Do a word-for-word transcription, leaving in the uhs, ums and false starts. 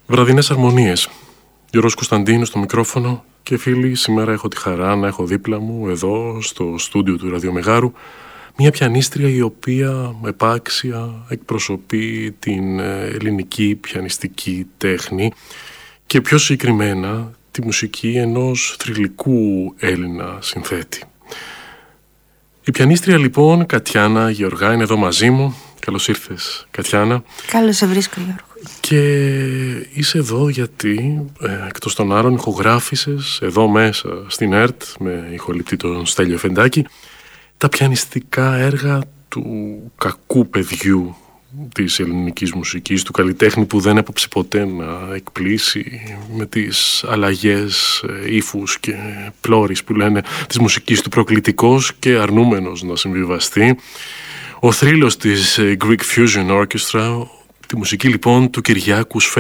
Βραδινές αρμονίες. Γιώργος Κωνσταντίνου στο μικρόφωνο και φίλοι, σήμερα έχω τη χαρά να έχω δίπλα μου εδώ στο στούντιο του Ραδιομεγάρου μια πιανίστρια η οποία επάξια εκπροσωπεί την ελληνική πιανιστική τέχνη και πιο συγκεκριμένα τη μουσική ενός θρυλικού Έλληνα συνθέτη. Η πιανίστρια λοιπόν Κατιάνα Γεωργά είναι εδώ μαζί μου. Καλώς ήρθες, Κατιάνα. Καλώς σε βρίσκω, Γιώργο. Και είσαι εδώ γιατί ε, εκτός των άλλων ηχογράφησες εδώ μέσα στην ΕΡΤ με ηχοληπτή τον Στέλιο Εφεντάκη τα πιανιστικά έργα του κακού παιδιού της ελληνικής μουσικής, του καλλιτέχνη που δεν έπαψε ποτέ να εκπλήσει με τις αλλαγές ύφους και πλώρης που λένε της μουσικής του, προκλητικός και αρνούμενος να συμβιβαστεί. Ο θρύλος της Greek Fusion Orchestra, τη μουσική λοιπόν του Κυριάκου Σφαίρα.